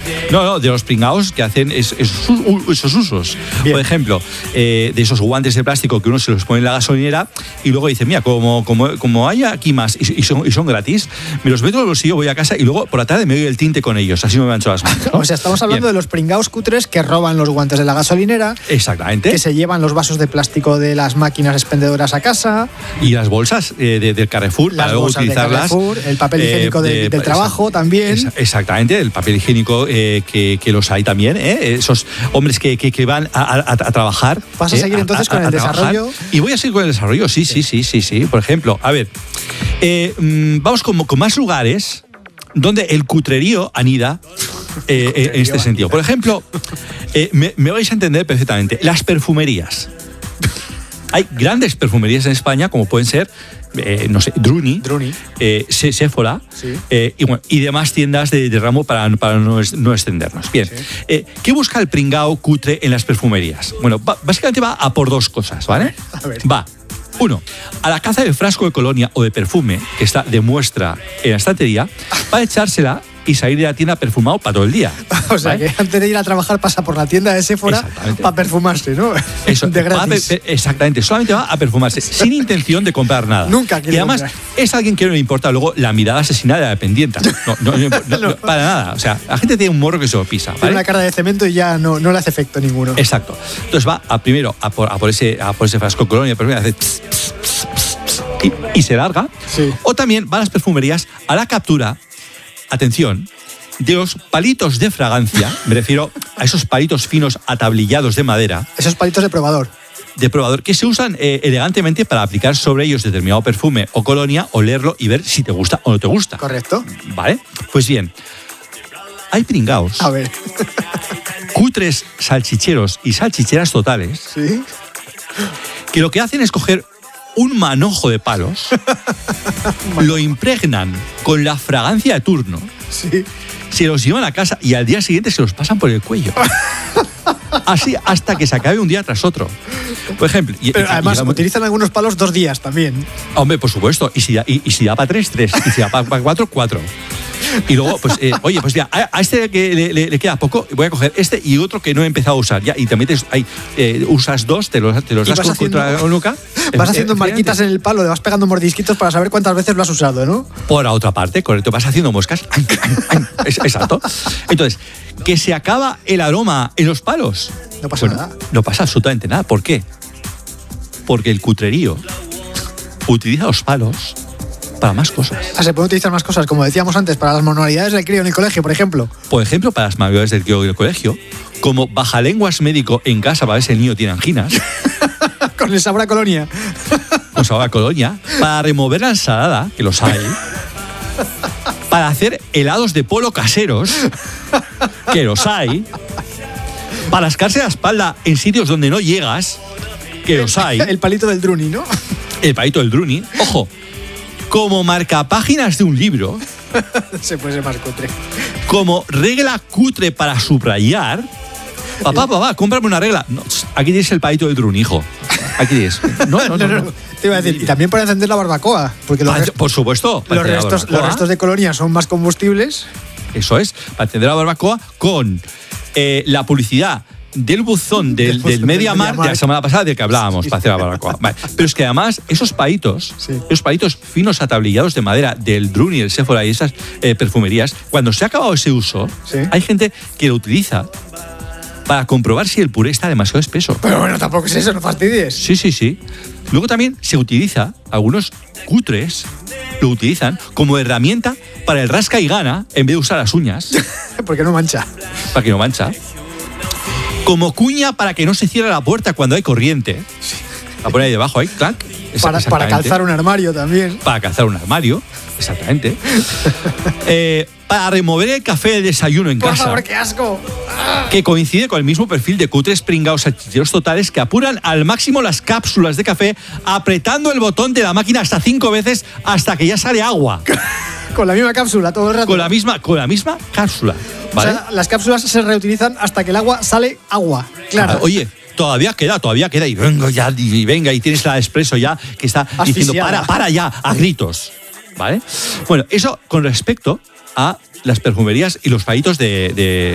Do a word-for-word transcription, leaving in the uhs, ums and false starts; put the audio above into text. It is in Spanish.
No, no, de los pringaos que hacen es, esos, esos usos. Bien. Por ejemplo, eh, de esos guantes de plástico que uno se los pone en la gasolinera y luego dice, mira, como, como, como hay aquí más y, y, son, y son gratis, me los meto en el bolsillo, voy a casa y luego por la tarde me doy el tinte con ellos, así no me mancho las manos, ¿no? O sea, estamos hablando Bien. de los pringaos cutres que roban los guantes de la gasolinera, Exactamente. que se llevan los vasos de plástico de las máquinas expendedoras a casa, Y las bolsas eh, de, del Carrefour las para luego bolsas de utilizarlas. Carrefour, el papel higiénico eh, de- de- del trabajo también. Exa- Exactamente, el papel higiénico eh, que, que los hay también, ¿eh? Esos hombres que, que, que van a, a- a trabajar. ¿Vas a ¿eh? seguir entonces con el trabajar. desarrollo? Y voy a seguir con el desarrollo, sí, sí, sí, sí, sí. Por ejemplo, a ver, eh, mm, vamos con, con más lugares donde el cutrerío anida eh, eh, en este sentido. Por ejemplo, eh, me, me vais a entender perfectamente, las perfumerías. Hay grandes perfumerías en España, como pueden ser, eh, no sé, Druni, Druni. eh, Se- Sephora Sí. eh, y, bueno, y demás tiendas de, de ramo para, para no, es- no extendernos. Bien, eh, ¿qué busca el pringao cutre en las perfumerías? Bueno, va- básicamente va a por dos cosas, ¿vale? A ver. Va, uno, a la caza del frasco de colonia o de perfume que está de muestra en la estantería para echársela y salir de la tienda perfumado para todo el día. O sea, ¿vale? que antes de ir a trabajar pasa por la tienda de Sephora Exactamente. para perfumarse, ¿no? Eso, de va a gratis. pe- pe- exactamente, solamente va a perfumarse, sin intención de comprar nada. Nunca quiere Y además, comprar. es alguien que no le importa luego la mirada asesinada de la pendienta. No, no, no, no, no, para nada. O sea, la gente tiene un morro que se lo pisa. Tiene ¿vale? una cara de cemento y ya no, no le hace efecto ninguno. Exacto. Entonces va a, primero a por, a por ese, a por ese frasco de colonia, pero hace pss, pss, pss, pss, pss, y, y se larga. Sí. O también va a las perfumerías a la captura, atención, de los palitos de fragancia, me refiero a esos palitos finos atablillados de madera, Esos palitos de probador. de probador, que se usan eh, elegantemente para aplicar sobre ellos determinado perfume o colonia, olerlo y ver si te gusta o no te gusta. Correcto. ¿Vale? Pues bien, hay pringaos, A ver. cutres salchicheros y salchicheras totales, Sí. que lo que hacen es coger un manojo de palos, lo impregnan con la fragancia de turno, Sí. se los llevan a casa y al día siguiente se los pasan por el cuello. Así hasta que se acabe un día tras otro. Por ejemplo. y- Pero y- además y- utilizan algunos palos dos días también. Hombre, por supuesto. Y si da, y, y si da para tres, tres. Y si da para cuatro, cuatro. Y luego, pues, eh, oye, pues ya, a, a este que le, le- le queda poco, voy a coger este y otro que no he empezado a usar. Ya, y te metes ahí, eh, usas dos, te los, te los Y das vas con haciendo- contra la nuca. Vas Eh, haciendo eh, marquitas en el palo, le vas pegando mordisquitos para saber cuántas veces lo has usado, ¿no? Por la otra parte, correcto, vas haciendo moscas. Es- Exacto. Entonces, que se acaba el aroma en los palos. No pasa Bueno, nada. no pasa absolutamente nada. ¿Por qué? Porque el cutrerío utiliza los palos para más cosas. O sea, se pueden utilizar más cosas, como decíamos antes, para las manualidades del crío en el colegio, por ejemplo. Por ejemplo, para las manualidades del, del colegio, como bajalenguas médico en casa para ver si el niño tiene anginas, Con el sabor a colonia. con sabor a colonia, para remover la ensalada, que los hay, para hacer helados de polo caseros, que los hay, para ascarse la espalda en sitios donde no llegas, que los hay, El palito del Druni, ¿no? el palito del Druni, ojo, como marcapáginas de un libro, Se puede ser más cutre. como regla cutre para subrayar. Papá, papá, cómprame una regla. No, aquí tienes el palito del Druni, hijo. Aquí tienes. No, no, no. no. Te iba a decir, y también para encender la barbacoa, porque los, Pa- rest- por supuesto. para los encender la restos, los barbacoa. restos de colonia son más combustibles. Eso es, para encender la barbacoa con eh, la publicidad del buzón del, Del buzón del del Mediamar de la Mediamar. semana pasada del que hablábamos para hacer la barbacoa. Vale. Pero es que además esos palitos, Sí. esos palitos finos atablillados de madera del Druni, el Sephora y esas eh, perfumerías, cuando se ha acabado ese uso, Sí. hay gente que lo utiliza para comprobar si el puré está demasiado espeso. Pero bueno, tampoco es eso, no fastidies. Sí, sí, sí. Luego también se utiliza, algunos cutres lo utilizan como herramienta para el rasca y gana en vez de usar las uñas, Porque no mancha. para que no mancha. Como cuña para que no se cierre la puerta cuando hay corriente. La pone ahí debajo, ahí, clac. Esa- Para, para exactamente. calzar un armario también. Para calzar un armario, exactamente. Eh, para remover el café del desayuno en Por casa. favor, qué asco. Que coincide con el mismo perfil de cutres pringados salchicheros totales que apuran al máximo las cápsulas de café apretando el botón de la máquina hasta cinco veces hasta que ya sale agua. Con la misma cápsula todo el rato. Con la misma, con la misma cápsula. ¿Vale? O sea, las cápsulas se reutilizan hasta que el agua sale agua. Claro. Ah, oye, todavía queda, todavía queda. Y venga ya, y venga, y tienes la expreso ya que está diciendo Asfixiada. para, para ya, a gritos. ¿Vale? Bueno, eso con respecto a las perfumerías y los palitos de, de